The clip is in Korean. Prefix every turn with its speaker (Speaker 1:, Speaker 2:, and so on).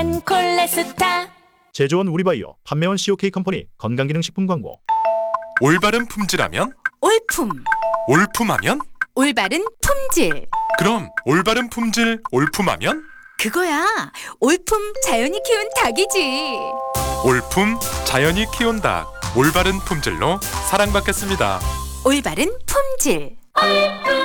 Speaker 1: 콜레스타.
Speaker 2: 제조원 우리바이오, 판매원 COK 컴퍼니 건강기능식품 광고.
Speaker 3: 올바른 품질하면?
Speaker 1: 올품.
Speaker 3: 올품하면?
Speaker 1: 올바른 품질.
Speaker 3: 그럼 올바른 품질 올품하면?
Speaker 1: 그거야. 올품 자연이 키운 닭이지.
Speaker 3: 올품 자연이 키운 닭, 올바른 품질로 사랑받겠습니다.
Speaker 1: 올바른 품질.